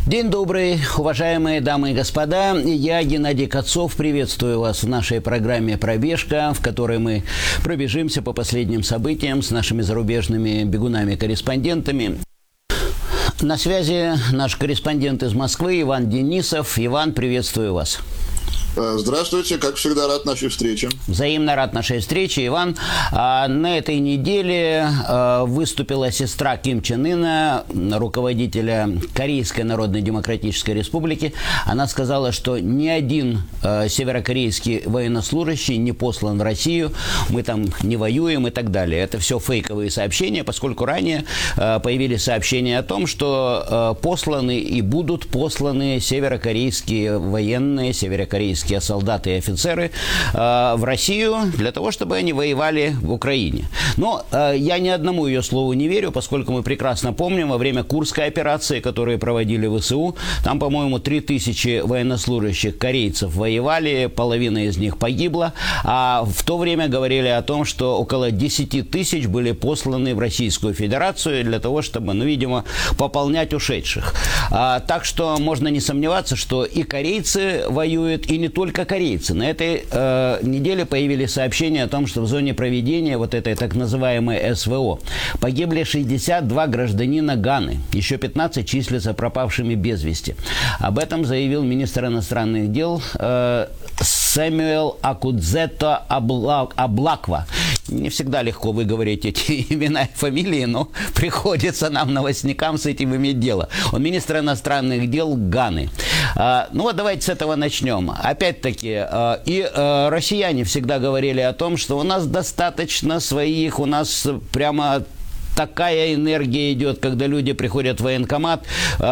День добрый, уважаемые дамы и господа. Я, Геннадий Кацов, приветствую вас в нашей программе «Пробежка», в которой мы пробежимся по последним событиям с нашими зарубежными бегунами-корреспондентами. На связи наш корреспондент из Москвы Иван Денисов. Иван, приветствую вас. Здравствуйте, как всегда, рад нашей встрече. Взаимно рад нашей встрече, Иван. На этой неделе выступила сестра Ким Чен Ына, руководителя Корейской Народно-Демократической Республики. Она сказала, что ни один северокорейский военнослужащий не послан в Россию, мы там не воюем и так далее. Это все фейковые сообщения, поскольку ранее появились сообщения о том, что посланы и будут посланы северокорейские военные, северокорейские солдаты и офицеры в Россию для того, чтобы они воевали в Украине. Но я ни одному ее слову не верю, поскольку мы прекрасно помним, во время Курской операции, которую проводили ВСУ, там, по-моему, 3000 военнослужащих корейцев воевали, половина из них погибла, а в то время говорили о том, что около 10 тысяч были посланы в Российскую Федерацию для того, чтобы, видимо, пополнять ушедших. Так что можно не сомневаться, что и корейцы воюют, и не только корейцы. На этой неделе появились сообщения о том, что в зоне проведения вот этой так называемой СВО погибли 62 гражданина Ганы. Еще 15 числятся пропавшими без вести. Об этом заявил министр иностранных дел Сэмюэл Акудзето Аблаква. Не всегда легко выговорить эти имена и фамилии, но приходится нам, новостникам, с этим иметь дело. Он министр иностранных дел Ганы. Давайте с этого начнем. Опять-таки, и россияне всегда говорили о том, что у нас достаточно своих, у нас прямо такая энергия идет, когда люди приходят в военкомат.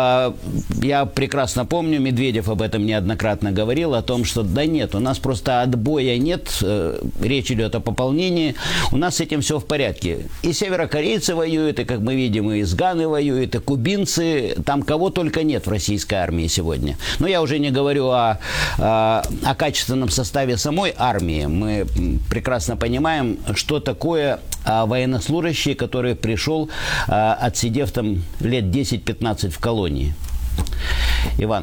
Я прекрасно помню, Медведев об этом неоднократно говорил, о том, что да нет, у нас просто отбоя нет, речь идет о пополнении, у нас с этим все в порядке. И северокорейцы воюют, и, как мы видим, и из Ганы воюют, и кубинцы, там кого только нет в российской армии сегодня. Но я уже не говорю о качественном составе самой армии. Мы прекрасно понимаем, что такое военнослужащий, который пришел, отсидев там лет 10-15 в колонии. Иван.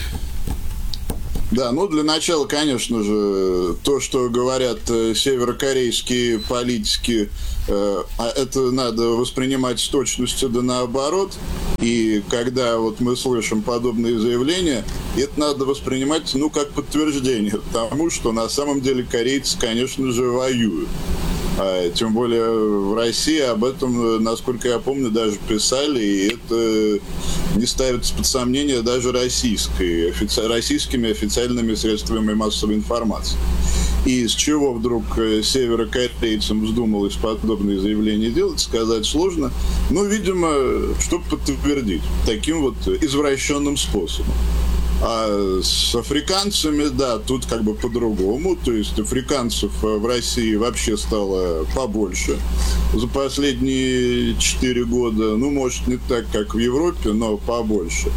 Да, для начала, конечно же, то, что говорят северокорейские политики, это надо воспринимать с точностью да наоборот. И когда мы слышим подобные заявления, это надо воспринимать, как подтверждение тому, что на самом деле корейцы, конечно же, воюют. Тем более в России об этом, насколько я помню, даже писали, и это не ставится под сомнение даже российскими официальными средствами массовой информации. И с чего вдруг северокорейцам вздумалось подобные заявления делать, сказать сложно. Видимо, чтобы подтвердить таким извращенным способом. А с африканцами, да, тут по-другому. То есть африканцев в России вообще стало побольше за последние 4 года. Может, не так, как в Европе, но побольше.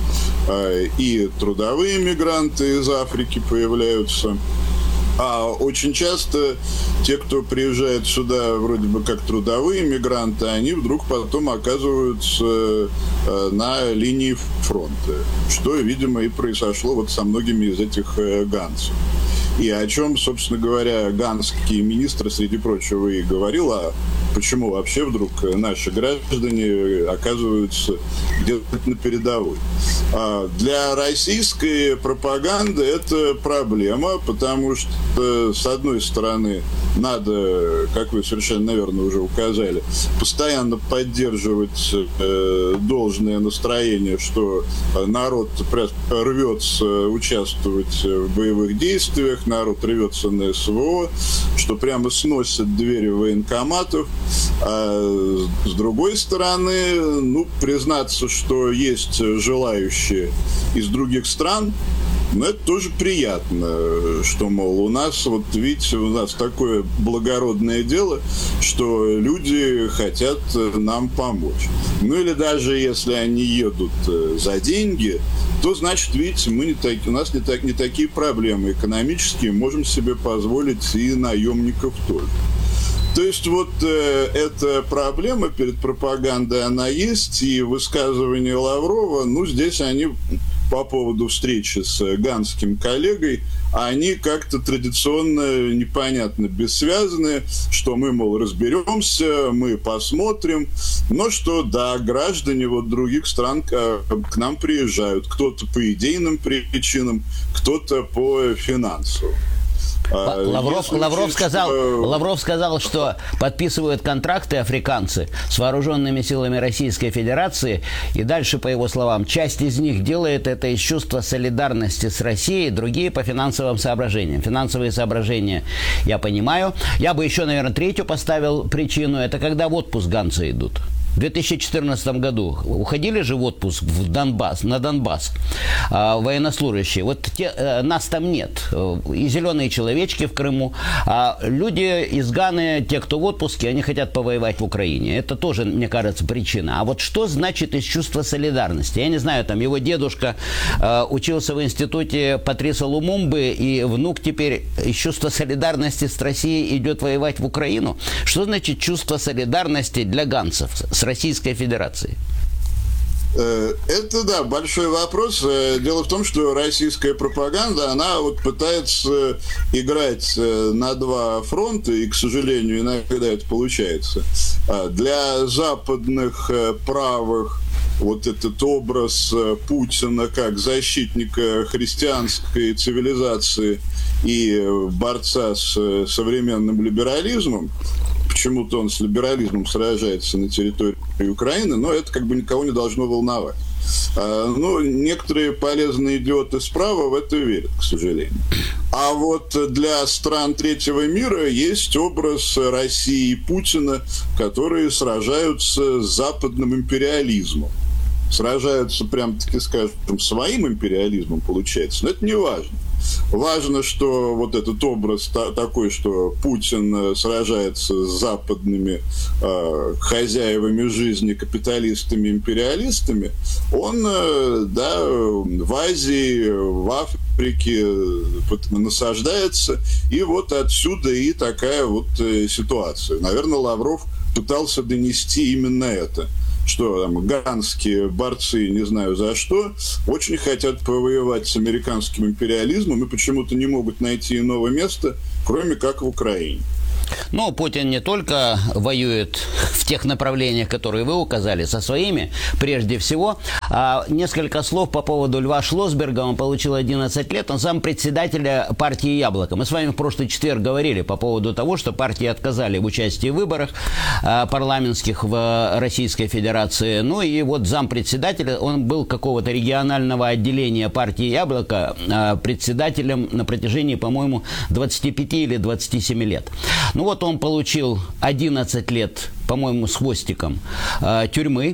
И трудовые мигранты из Африки появляются. А очень часто те, кто приезжает сюда вроде бы как трудовые мигранты, они вдруг потом оказываются на линии фронта, что, видимо, и произошло со многими из этих ганцев. И о чем, собственно говоря, ганский министр, среди прочего, и говорил, почему вообще вдруг наши граждане оказываются где-то на передовой. Для российской пропаганды это проблема, потому что, с одной стороны, надо, как вы совершенно, наверное, уже указали, постоянно поддерживать должное настроение, что народ рвется участвовать в боевых действиях, народ рвется на СВО, что прямо сносят двери военкоматов. А с другой стороны, признаться, что есть желающие из других стран, это тоже приятно, что, мол, у нас, видите, у нас такое благородное дело, что люди хотят нам помочь. Или даже если они едут за деньги, то, значит, видите, у нас не такие проблемы экономические, можем себе позволить и наемников тоже. То есть эта проблема перед пропагандой, она есть, и высказывания Лаврова, здесь они по поводу встречи с ганским коллегой, они как-то традиционно непонятно бессвязны, что мы, мол, разберемся, мы посмотрим, но что, да, граждане вот других стран к нам приезжают, кто-то по идейным причинам, кто-то по финансовым. Лавров сказал, что подписывают контракты африканцы с вооруженными силами Российской Федерации, и дальше, по его словам, часть из них делает это из чувства солидарности с Россией, другие по финансовым соображениям. Финансовые соображения я понимаю. Я бы еще, наверное, третью поставил причину. Это когда в отпуск ганцы идут. В 2014 году уходили же в отпуск на Донбасс военнослужащие. Вот нас там нет. И зеленые человечки в Крыму. А люди из Ганы, те, кто в отпуске, они хотят повоевать в Украине. Это тоже, мне кажется, причина. А вот что значит из чувства солидарности? Я не знаю, там его дедушка учился в институте Патриса Лумумбы, и внук теперь из чувства солидарности с Россией идет воевать в Украину. Что значит чувство солидарности для ганцев с Российской Федерацией? Это, да, большой вопрос. Дело в том, что российская пропаганда, она вот пытается играть на два фронта, и, к сожалению, иногда это получается. Для западных правых вот этот образ Путина как защитника христианской цивилизации и борца с современным либерализмом, почему-то он с либерализмом сражается на территории Украины, но это как бы никого не должно волновать. Но некоторые полезные идиоты справа в это верят, к сожалению. А вот для стран третьего мира есть образ России и Путина, которые сражаются с западным империализмом. Сражаются, прям-таки скажем, своим империализмом, получается, но это не важно. Важно, что вот этот образ такой, что Путин сражается с западными хозяевами жизни, капиталистами, империалистами, он, да, в Азии, в Африке насаждается, и вот отсюда и такая вот ситуация. Наверное, Лавров пытался донести именно это, что там ганские борцы, не знаю за что, очень хотят повоевать с американским империализмом и почему-то не могут найти иного места, кроме как в Украине. Ну, Путин не только воюет в тех направлениях, которые вы указали, со своими, прежде всего. Несколько слов по поводу Льва Шлосберга. Он получил 11 лет. Он сам председатель партии «Яблоко». Мы с вами в прошлый четверг говорили по поводу того, что партии отказали в участии в выборах парламентских в Российской Федерации. Ну и вот зампредседателя, он был какого-то регионального отделения партии «Яблоко» председателем на протяжении, по-моему, 25 или 27 лет. Ну вот он получил 11 лет, по-моему, с хвостиком тюрьмы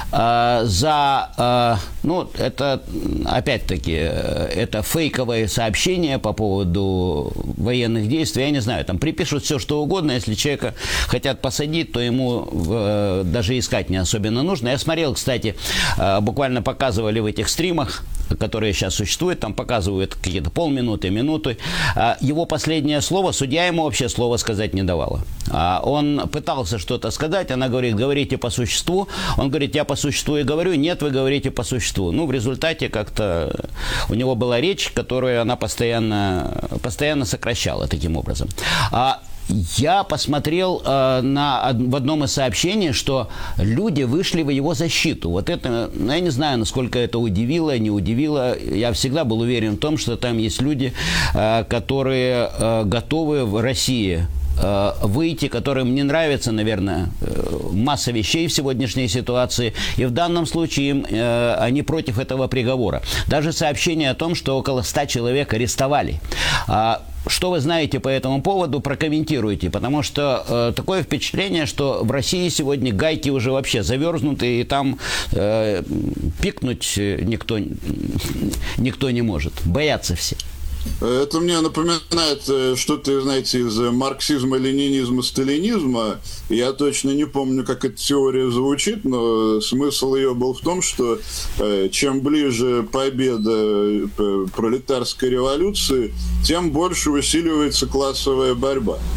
за, ну, это, опять-таки, это фейковое сообщение по поводу военных действий. Я не знаю, там припишут все, что угодно. Если человека хотят посадить, то ему даже искать не особенно нужно. Я смотрел, кстати, буквально показывали в этих стримах, которые сейчас существуют, там показывают какие-то полминуты, минуты. Его последнее слово, судья ему вообще слова сказать не давала. Он пытался что-то сказать, она говорит, говорите по существу. Он говорит, я по существу и говорю, нет, вы говорите по существу. Ну, в результате как-то у него была речь, которую она постоянно сокращала таким образом. Я посмотрел в одном из сообщений, что люди вышли в его защиту. Вот это, я не знаю, насколько это удивило, не удивило. Я всегда был уверен в том, что там есть люди, которые готовы в России выйти, которым не нравится, наверное, масса вещей в сегодняшней ситуации, и в данном случае они против этого приговора. Даже сообщение о том, что около 100 человек арестовали. Что вы знаете по этому поводу, прокомментируйте, потому что такое впечатление, что в России сегодня гайки уже вообще заверзнуты, и там пикнуть никто не может. Боятся все. Это мне напоминает что-то, знаете, из марксизма, ленинизма, сталинизма. Я точно не помню, как эта теория звучит, но смысл ее был в том, что чем ближе победа пролетарской революции, тем больше усиливается классовая борьба.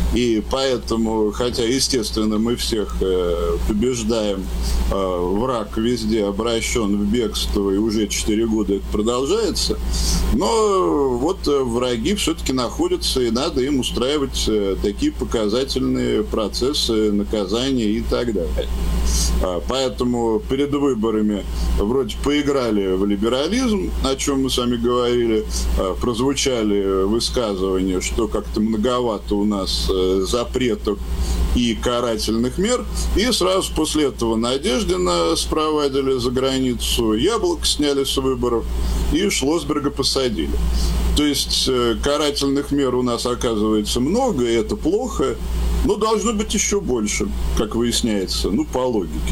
И поэтому, хотя, естественно, мы всех побеждаем, враг везде обращен в бегство, и уже 4 года это продолжается, но вот враги все-таки находятся, и надо им устраивать такие показательные процессы, наказания и так далее. Поэтому перед выборами вроде поиграли в либерализм, о чем мы с вами говорили, прозвучали высказывания, что как-то многовато у нас запретов и карательных мер, и сразу после этого Надеждина спровадили за границу, Яблоко сняли с выборов и Шлосберга посадили. То есть карательных мер у нас оказывается много, и это плохо, но должно быть еще больше, как выясняется, ну, по логике.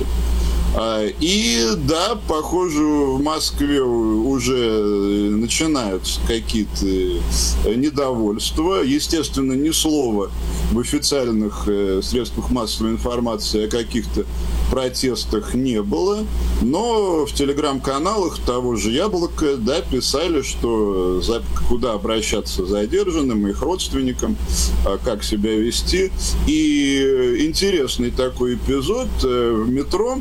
И да, похоже, в Москве уже начинаются какие-то недовольства. Естественно, ни слова в официальных средствах массовой информации о каких-то протестах не было. Но в телеграм-каналах того же Яблока, да, писали, что куда обращаться задержанным, их родственникам, как себя вести. И интересный такой эпизод в метро.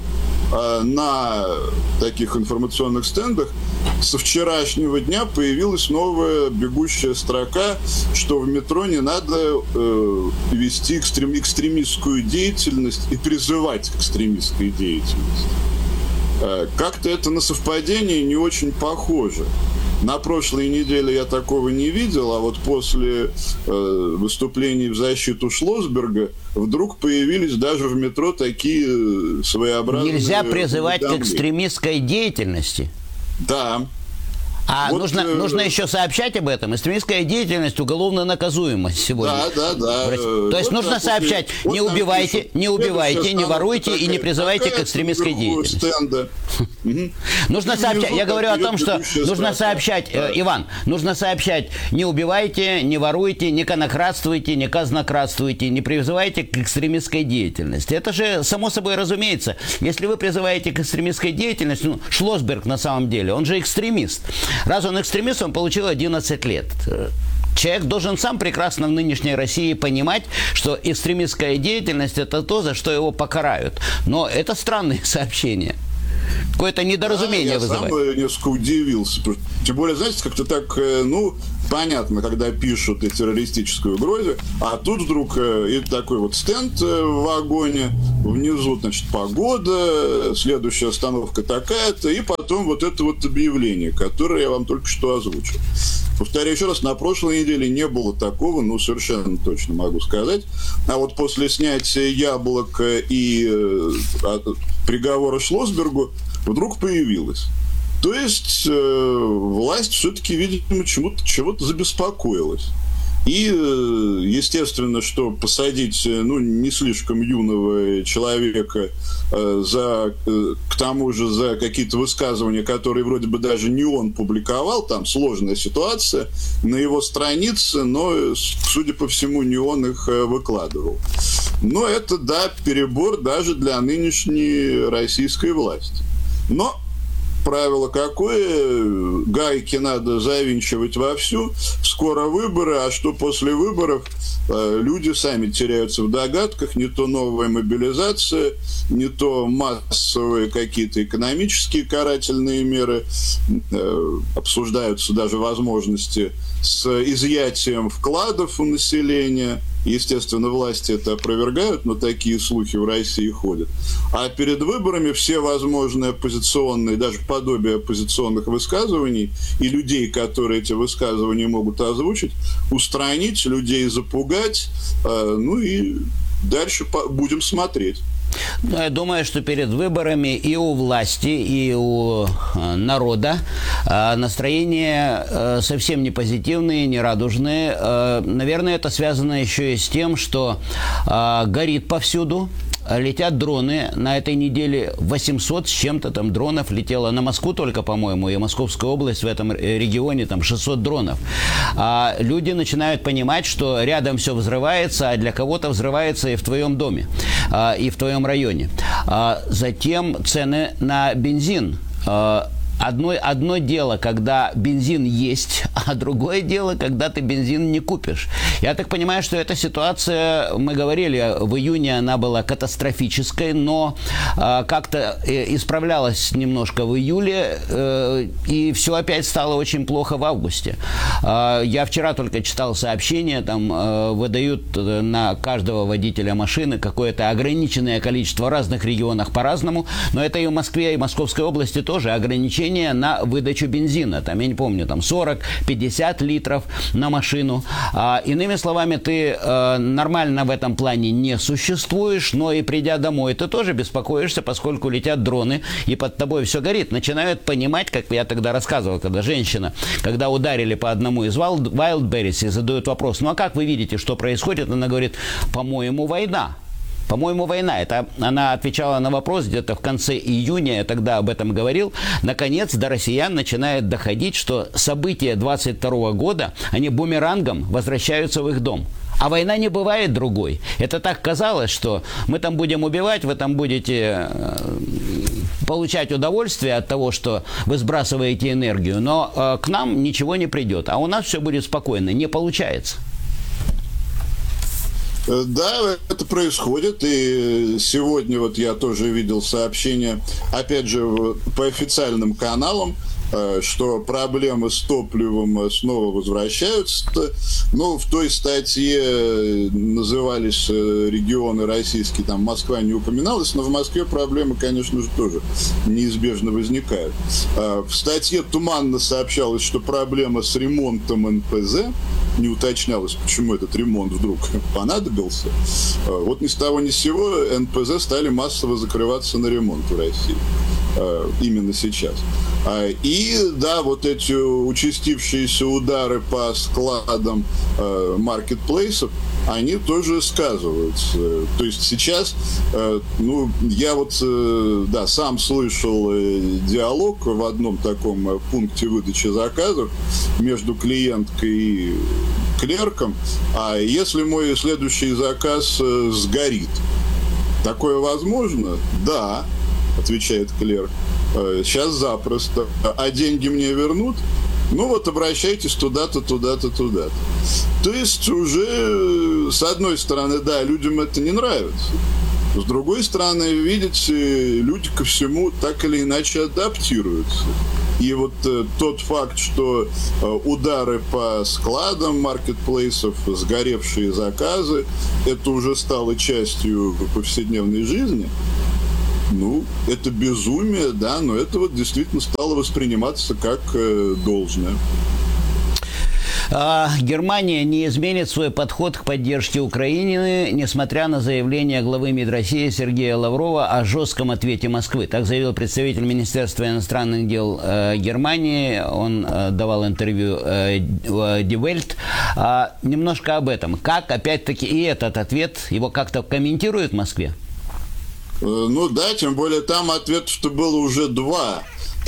На таких информационных стендах со вчерашнего дня появилась новая бегущая строка, что в метро не надо вести экстремистскую деятельность и призывать к экстремистской деятельности. Как-то это на совпадение не очень похоже. На прошлой неделе я такого не видел, а вот после выступлений в защиту Шлосберга вдруг появились даже в метро такие своеобразные... Нельзя призывать к экстремистской деятельности? Да. А вот, нужно еще сообщать об этом. Экстремистская деятельность уголовно наказуема сегодня. Да. То есть вот нужно сообщать, не убивайте, не воруйте и не призывайте к экстремистской деятельности. Нужно сообщать. Я говорю о том, что нужно сообщать, Иван, нужно сообщать, не убивайте, не воруйте, не конократствуйте, не казнократствуйте, не призывайте к экстремистской деятельности. Это же само собой разумеется. Если вы призываете к экстремистской деятельности, ну, Шлосберг на самом деле, он же экстремист. Раз он экстремист, он получил 11 лет. Человек должен сам прекрасно в нынешней России понимать, что экстремистская деятельность – это то, за что его покарают. Но это странные сообщения. Какое-то недоразумение вызывает. Я сам несколько удивился. Тем более, знаете, как-то так, ну, понятно, когда пишут о террористической угрозе, а тут вдруг и такой вот стенд в вагоне, внизу, значит, погода, следующая остановка такая-то, и потом вот это вот объявление, которое я вам только что озвучил. Повторяю еще раз, на прошлой неделе не было такого, ну, совершенно точно могу сказать. А вот после снятия Яблока и приговора Шлосбергу вдруг появилось. То есть власть все-таки, видимо, чего-то забеспокоилась. И, естественно, что посадить, ну, не слишком юного человека к тому же за какие-то высказывания, которые вроде бы даже не он публиковал, там сложная ситуация, на его странице, но, судя по всему, не он их выкладывал. Но это, да, перебор даже для нынешней российской власти. Но правило какое? Гайки надо завинчивать вовсю. Скоро выборы, а что после выборов? Люди сами теряются в догадках. Не то новая мобилизация, не то массовые какие-то экономические карательные меры. Обсуждаются даже возможности с изъятием вкладов у населения. Естественно, власти это опровергают, но такие слухи в России ходят. А перед выборами все возможные оппозиционные, даже подобие оппозиционных высказываний и людей, которые эти высказывания могут озвучить, устранить, людей запугать, ну и дальше будем смотреть. Ну, я думаю, что перед выборами и у власти, и у народа настроения совсем не позитивные, не радужные. Наверное, это связано еще и с тем, что горит повсюду. Летят дроны. На этой неделе 800 с чем-то там дронов летело на Москву только, по-моему, и Московская область в этом регионе, там 600 дронов. А люди начинают понимать, что рядом все взрывается, а для кого-то взрывается и в твоем доме, и в твоем районе. Затем цены на бензин. Одно дело, когда бензин есть, А другое дело, когда ты бензин не купишь. Я так понимаю, что эта ситуация, мы говорили, в июне она была катастрофической, но как-то исправлялась немножко в июле, и все опять стало очень плохо в августе. Я вчера только читал сообщение, там выдают на каждого водителя машины какое-то ограниченное количество в разных регионах по-разному, но это и в Москве, и в Московской области тоже ограничение на выдачу бензина. Там, я не помню, там 40-50 литров на машину. Иными словами, ты нормально в этом плане не существуешь, но и придя домой, ты тоже беспокоишься, поскольку летят дроны, и под тобой все горит. Начинают понимать, как я тогда рассказывал, когда женщина, когда ударили по одному из Wildberries, и задают вопрос: ну а как вы видите, что происходит? Она говорит: по-моему, война. По-моему, война. Это она отвечала на вопрос где-то в конце июня, я тогда об этом говорил. Наконец, до россиян начинает доходить, что события 22 года, они бумерангом возвращаются в их дом. А война не бывает другой. Это так казалось, что мы там будем убивать, вы там будете получать удовольствие от того, что вы сбрасываете энергию, но к нам ничего не придет. А у нас все будет спокойно. Не получается. Да, это происходит, и сегодня вот я тоже видел сообщение, опять же, по официальным каналам, что проблемы с топливом снова возвращаются. Ну, в той статье назывались регионы российские, там Москва не упоминалась, но в Москве проблемы, конечно же, тоже неизбежно возникают. В статье туманно сообщалось, что проблема с ремонтом НПЗ, не уточнялось, почему этот ремонт вдруг понадобился. Вот ни с того ни с сего НПЗ стали массово закрываться на ремонт в России. Именно сейчас. И да, вот эти участившиеся удары по складам маркетплейсов, они тоже сказываются. То есть сейчас, ну, я вот, да, сам слышал диалог в одном таком пункте выдачи заказов между клиенткой и клерком: а если мой следующий заказ сгорит? Такое возможно? Да, отвечает клерк. Сейчас запросто. А деньги мне вернут? Ну вот обращайтесь туда-то, туда-то, туда-то. То есть уже, с одной стороны, да, людям это не нравится. С другой стороны, видите, люди ко всему так или иначе адаптируются. И вот тот факт, что удары по складам маркетплейсов, сгоревшие заказы, это уже стало частью повседневной жизни. Ну, это безумие, да, но это вот действительно стало восприниматься как должное. Германия не изменит свой подход к поддержке Украины, несмотря на заявление главы МИД России Сергея Лаврова о жестком ответе Москвы. Так заявил представитель Министерства иностранных дел Германии. Он давал интервью Die Welt. Немножко об этом. Как, опять-таки, и этот ответ, его как-то комментируют в Москве? Ну да, тем более там ответов-то было уже два.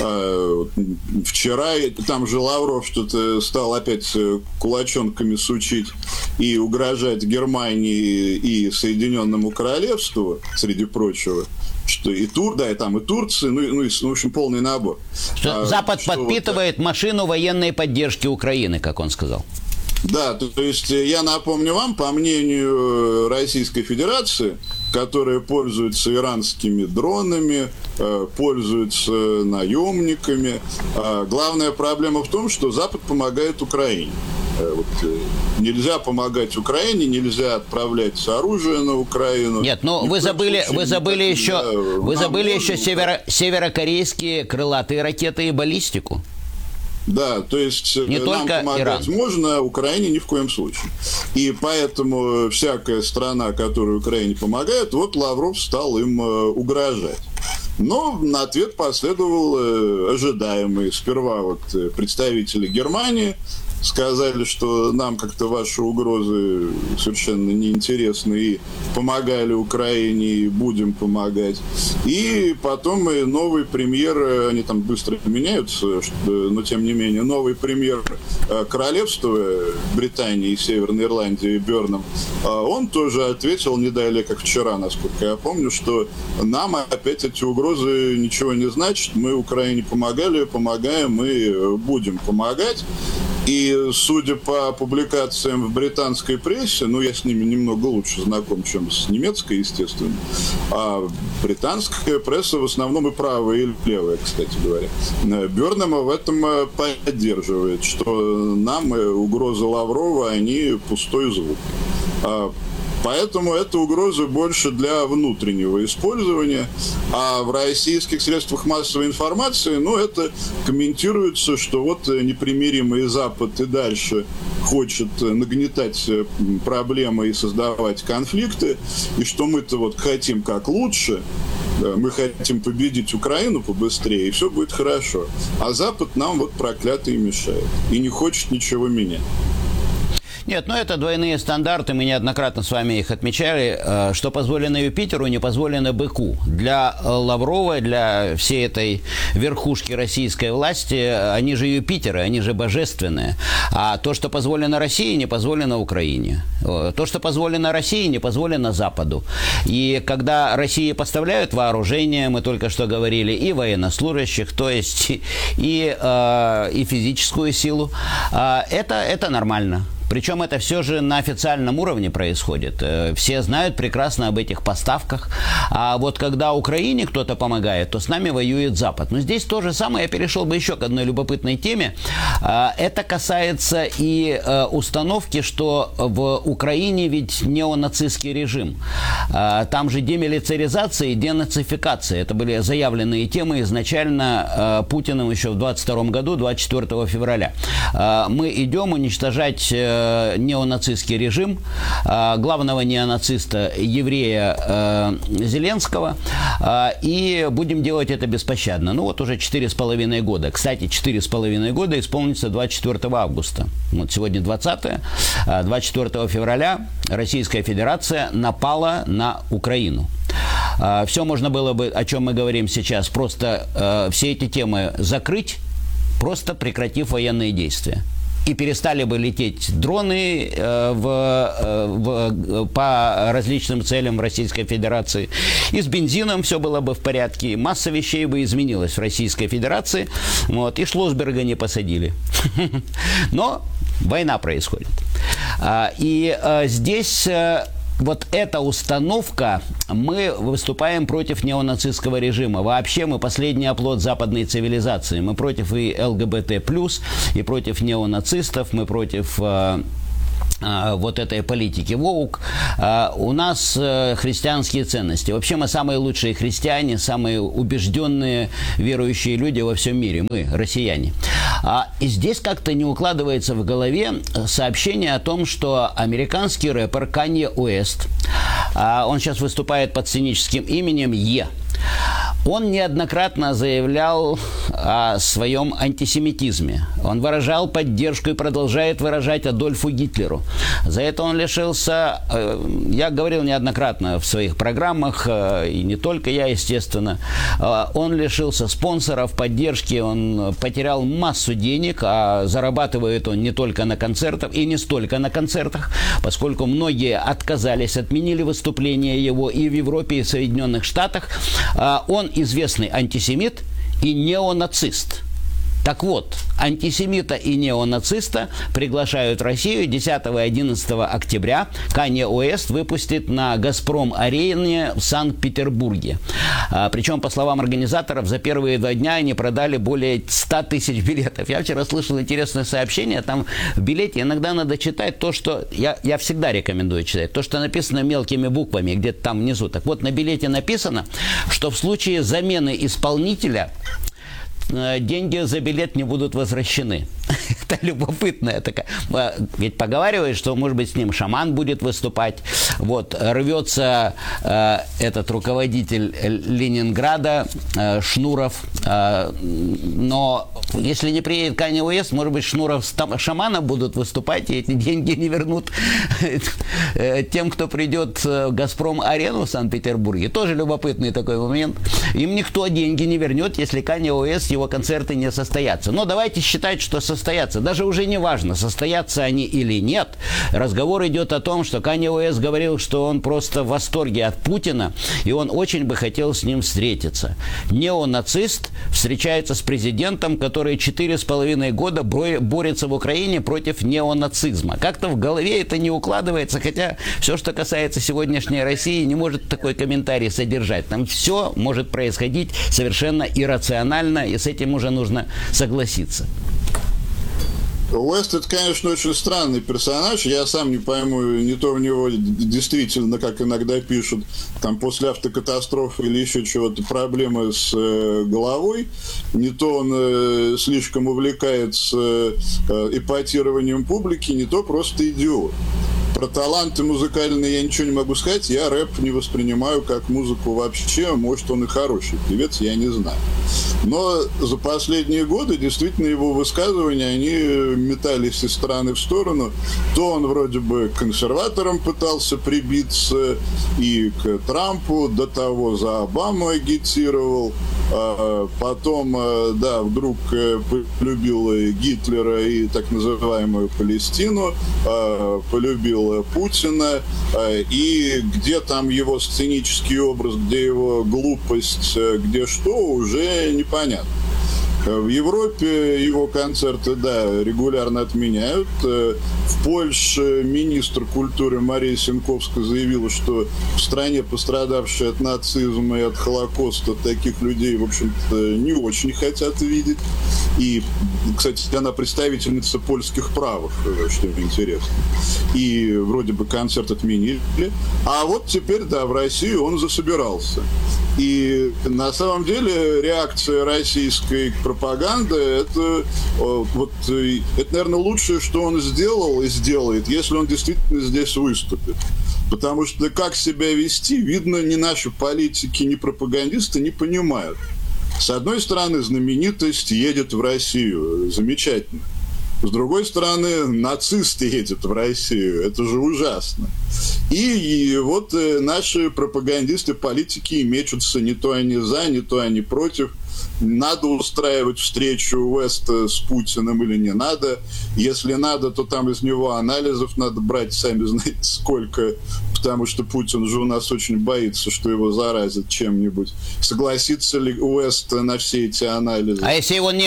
Вчера там же Лавров что-то стал опять кулачонками сучить и угрожать Германии и Соединенному Королевству, среди прочего. Что и да, и там и Турции, ну и, в общем, полный набор. Что Запад подпитывает вот машину военной поддержки Украины, как он сказал. Да, то есть я напомню вам, по мнению Российской Федерации, которые пользуются иранскими дронами, пользуются наемниками, главная проблема в том, что Запад помогает Украине. Вот, нельзя помогать Украине, нельзя отправлять оружие на Украину. Нет, но вы забыли еще северокорейские крылатые ракеты и баллистику. Да, то есть не нам помогать Иран. можно, Украине ни в коем случае. И поэтому всякая страна, которая Украине помогает, вот Лавров стал им угрожать. Но на ответ последовал ожидаемый. Сперва вот представители Германии сказали, что нам как-то ваши угрозы совершенно неинтересны, и помогали Украине, и будем помогать. И потом и новый премьер, они там быстро меняются, но тем не менее, новый премьер королевства Британии и Северной Ирландии Бёрнам, он тоже ответил, не далее, как вчера, насколько я помню, что нам опять эти угрозы ничего не значат, мы Украине помогали, помогаем и будем помогать. И судя по публикациям в британской прессе, ну, я с ними немного лучше знаком, чем с немецкой, естественно, а британская пресса в основном и правая, и левая, кстати говоря, Бёрнема в этом поддерживает, что нам угрозы Лаврова, они пустой звук. Поэтому эта угроза больше для внутреннего использования. А в российских средствах массовой информации, ну, это комментируется, что вот непримиримый Запад и дальше хочет нагнетать проблемы и создавать конфликты, и что мы-то вот хотим как лучше, мы хотим победить Украину побыстрее, и все будет хорошо. А Запад нам вот проклятый мешает и не хочет ничего менять. Нет, но это двойные стандарты, мы неоднократно с вами их отмечали, что позволено Юпитеру, не позволено быку. Для Лаврова, для всей этой верхушки российской власти, они же Юпитеры, они же божественные. А то, что позволено России, не позволено Украине. То, что позволено России, не позволено Западу. И когда России поставляют вооружение, мы только что говорили, и военнослужащих, то есть и физическую силу, это нормально. Причем это все же на официальном уровне происходит. Все знают прекрасно об этих поставках. А вот когда Украине кто-то помогает, то с нами воюет Запад. Но здесь то же самое. Я перешел бы еще к одной любопытной теме. Это касается и установки, что в Украине ведь неонацистский режим. Там же демилитаризация и денацификация. Это были заявленные темы изначально Путиным еще в 22 году, 24 февраля. Мы идем уничтожать неонацистский режим, главного неонациста, еврея Зеленского, и будем делать это беспощадно. Ну вот уже 4,5 года. Кстати, 4,5 года исполнится 24 августа. Вот сегодня 20-е. 24 февраля Российская Федерация напала на Украину. Все можно было бы, о чем мы говорим сейчас, просто все эти темы закрыть, просто прекратив военные действия. И перестали бы лететь дроны по различным целям в Российской Федерации. И с бензином все было бы в порядке. Масса вещей бы изменилась в Российской Федерации. Вот, и Шлоссберга не посадили. Но война происходит. И здесь... Вот эта установка, мы выступаем против неонацистского режима. Вообще мы последний оплот западной цивилизации. Мы против и ЛГБТ+, и против неонацистов, мы против... вот этой политики woke. У нас христианские ценности. Вообще мы самые лучшие христиане, самые убежденные верующие люди во всем мире. Мы, россияне. И здесь как-то не укладывается в голове сообщение о том, что американский рэпер Канье Уэст, он сейчас выступает под сценическим именем Е. Он неоднократно заявлял о своем антисемитизме. Он выражал поддержку и продолжает выражать Адольфу Гитлеру. За это он лишился, я говорил неоднократно в своих программах, и не только я, естественно, он лишился спонсоров, поддержки, он потерял массу денег, а зарабатывает он не только на концертах и не столько на концертах, поскольку многие отказались, отменили выступления его и в Европе, и в Соединенных Штатах. Он известный антисемит и неонацист. Так вот, антисемита и неонациста приглашают Россию 10 и 11 октября. Канье Уэст выпустит на «Газпром-арене» в Санкт-Петербурге. Причем, по словам организаторов, за первые 2 дня они продали более 100 тысяч билетов. Я вчера слышал интересное сообщение. Там в билете иногда надо читать то, что... Я всегда рекомендую читать. То, что написано мелкими буквами, где-то там внизу. Так вот, на билете написано, что в случае замены исполнителя деньги за билет не будут возвращены. Это любопытная такая. Ведь поговаривают, что, может быть, с ним шаман будет выступать. Вот, рвется этот руководитель Ленинграда, Шнуров. Но если не приедет Канье Уэст, может быть, Шнуров с шаманом будут выступать, и эти деньги не вернут тем, кто придет в «Газпром-арену» в Санкт-Петербурге. Тоже любопытный такой момент. Им никто деньги не вернет, если Канье Уэст, его концерты не состоятся. Но давайте считать, что состоятся состояться. Даже уже не важно, состоятся они или нет. Разговор идет о том, что Канье Уэст говорил, что он просто в восторге от Путина, и он очень бы хотел с ним встретиться. Неонацист встречается с президентом, который 4,5 года борется в Украине против неонацизма. Как-то в голове это не укладывается, хотя все, что касается сегодняшней России, не может такой комментарий содержать. Там все может происходить совершенно иррационально, и с этим уже нужно согласиться. Уэст — это, конечно, очень странный персонаж. Я сам не пойму, не то у него действительно, как иногда пишут, там после автокатастрофы или еще чего-то проблемы с головой, не то он слишком увлекается эпатированием публики, не то просто идиот. Про таланты музыкальные я ничего не могу сказать. Я рэп не воспринимаю как музыку вообще. Может, он и хороший певец, я не знаю. Но за последние годы действительно его высказывания, они метались из стороны в сторону. То он вроде бы к консерваторам пытался прибиться и к Трампу, до того за Обаму агитировал. Потом, да, вдруг полюбил Гитлера и так называемую Палестину, полюбил Путина, и где там его сценический образ, где его глупость, где что, уже непонятно. В Европе его концерты, да, регулярно отменяют. В Польше министр культуры Мария Сенковская заявила, что в стране, пострадавшей от нацизма и от Холокоста, таких людей, в общем-то, не очень хотят видеть. И, кстати, она представительница польских правых, что интересно. И вроде бы концерт отменили. А вот теперь, да, в России он засобирался. И на самом деле реакция российской пропаганды это, наверное, лучшее, что он сделал и сделает, если он действительно здесь выступит. Потому что как себя вести, видно, ни наши политики, ни пропагандисты не понимают. С одной стороны, знаменитость едет в Россию. Замечательно. С другой стороны, нацист едет в Россию. Это же ужасно. И вот наши пропагандисты, политики мечутся, не то они за, не то они против. Надо устраивать встречу Уэста с Путиным или не надо. Если надо, то там из него анализов надо брать, сами знаете, сколько. Потому что Путин же у нас очень боится, что его заразят чем-нибудь. Согласится ли Уэст на все эти анализы? А если его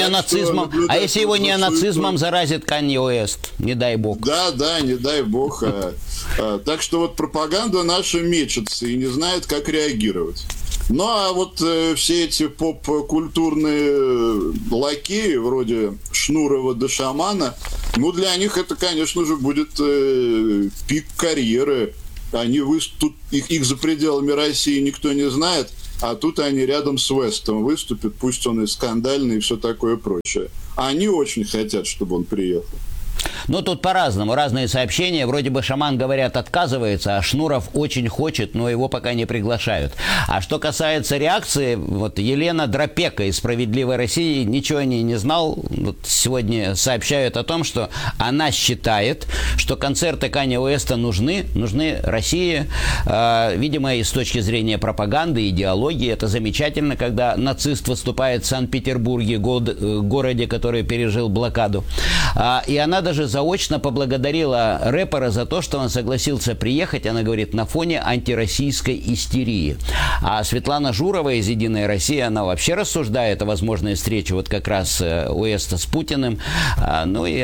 неонацизмом заразит Канье Уэст? Не дай бог. Да, не дай бог. Так что вот пропаганда наша мечется и не знает, как реагировать. Ну, а вот все эти поп-культурные лакеи, вроде Шнурова до Шамана, ну, для них это, конечно же, будет пик карьеры. Они тут их за пределами России никто не знает, а тут они рядом с Уэстом выступят, пусть он и скандальный, и все такое прочее. Они очень хотят, чтобы он приехал. Ну, тут по-разному. Разные сообщения. Вроде бы Шаман, говорят, отказывается, а Шнуров очень хочет, но его пока не приглашают. А что касается реакции, вот Елена Дропека из «Справедливой России» ничего о ней не знал. Вот сегодня сообщают о том, что она считает, что концерты Канье Уэста нужны России. Видимо, и с точки зрения пропаганды, идеологии. Это замечательно, когда нацист выступает в Санкт-Петербурге, городе, который пережил блокаду. И она даже заочно поблагодарила рэпера за то, что он согласился приехать, она говорит, на фоне антироссийской истерии. А Светлана Журова из «Единой России», она вообще рассуждает о возможной встрече вот как раз Уэста с Путиным. Ну и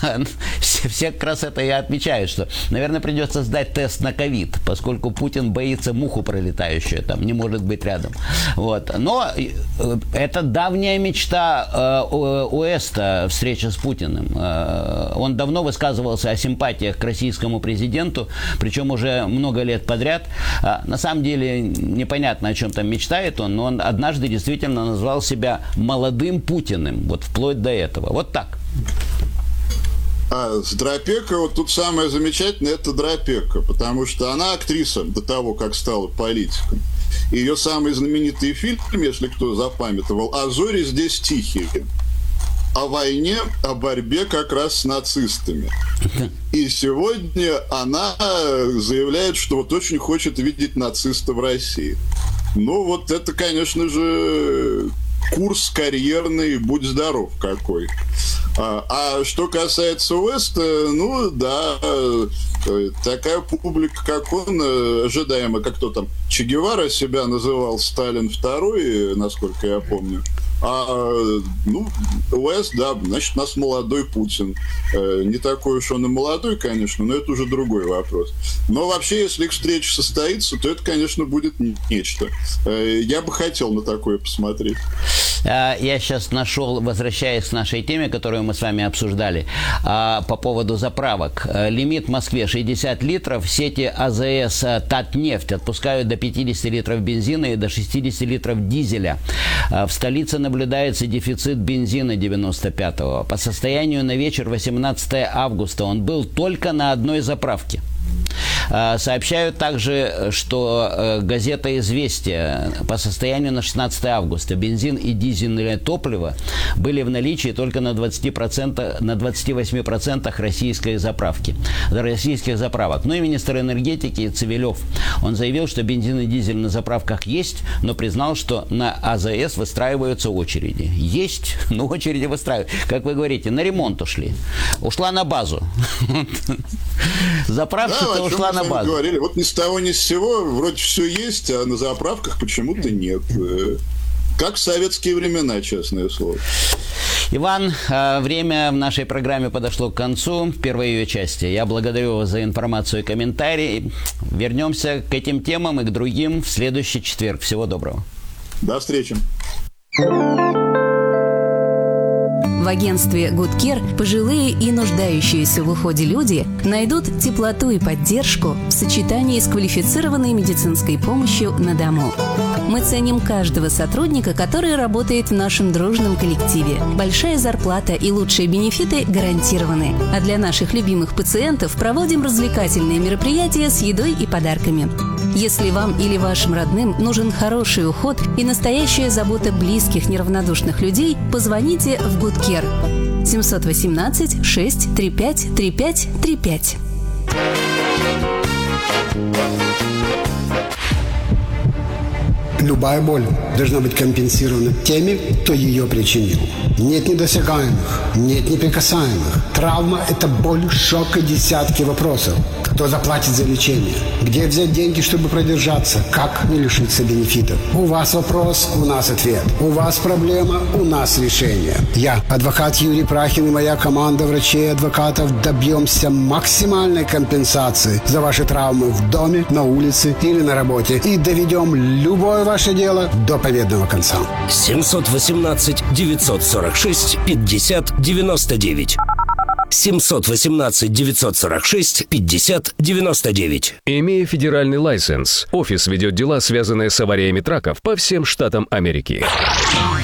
все как раз это и отмечают, что, наверное, придется сдать тест на ковид, поскольку Путин боится муху пролетающую, там не может быть рядом. Вот. Но это давняя мечта Уэста, встреча с Путиным. Он давно высказывался о симпатиях к российскому президенту, причем уже много лет подряд. На самом деле непонятно, о чем там мечтает он, но он однажды действительно назвал себя молодым Путиным, вот вплоть до этого. Вот так. С Дропека, вот тут самое замечательное, это Дропека, потому что она актриса до того, как стала политиком. Ее самый знаменитый фильм, если кто запамятовал, «А зори здесь тихие». О войне, о борьбе как раз с нацистами. И сегодня она заявляет, что вот очень хочет видеть нациста в России. Ну, вот это, конечно же, курс карьерный, будь здоров какой. А что касается Уэста, ну да, такая публика, как он, ожидаемо, как кто там, Че Гевара себя называл Сталин II, насколько я помню. Уэст, да, значит, у нас молодой Путин. Не такой уж он и молодой, конечно, но это уже другой вопрос. Но вообще, если их встреча состоится, то это, конечно, будет нечто. Я бы хотел на такое посмотреть. Я сейчас нашел, возвращаясь к нашей теме, которую мы с вами обсуждали, по поводу заправок. Лимит в Москве 60 литров. Сети АЗС «Татнефть» отпускают до 50 литров бензина и до 60 литров дизеля. В столице наблюдается дефицит бензина 95-го. По состоянию на вечер 18 августа он был только на одной заправке. Сообщают также, что газета «Известия» по состоянию на 16 августа бензин и дизельное топливо были в наличии только на 28% российских заправок. Ну и министр энергетики Цивилев, он заявил, что бензин и дизель на заправках есть, но признал, что на АЗС выстраиваются очереди. Есть, но очереди выстраивают. Как вы говорите, на ремонт ушли. Ушла на базу. Заправка-то ушла на базу. Говорили, вот ни с того ни с сего, вроде все есть, а на заправках почему-то нет. Как в советские времена, честное слово. Иван, время в нашей программе подошло к концу, в первой ее части. Я благодарю вас за информацию и комментарии. Вернемся к этим темам и к другим в следующий четверг. Всего доброго. До встречи. В агентстве Good Care пожилые и нуждающиеся в уходе люди найдут теплоту и поддержку в сочетании с квалифицированной медицинской помощью на дому. Мы ценим каждого сотрудника, который работает в нашем дружном коллективе. Большая зарплата и лучшие бенефиты гарантированы. А для наших любимых пациентов проводим развлекательные мероприятия с едой и подарками. Если вам или вашим родным нужен хороший уход и настоящая забота близких неравнодушных людей, позвоните в Good Care 718 635 3535. Любая боль должна быть компенсирована теми, кто ее причинил. Нет недосягаемых, нет неприкасаемых. Травма – это боль, шок и десятки вопросов. Кто заплатит за лечение? Где взять деньги, чтобы продержаться? Как не лишиться бенефитов? У вас вопрос, у нас ответ. У вас проблема, у нас решение. Я, адвокат Юрий Прахин и моя команда врачей и адвокатов добьемся максимальной компенсации за ваши травмы в доме, на улице или на работе и доведем любое ваше дело до победного конца. 718 946 50 99. 718 946 50 99. Имея федеральный лайсенс, офис ведет дела, связанные с авариями траков по всем штатам Америки.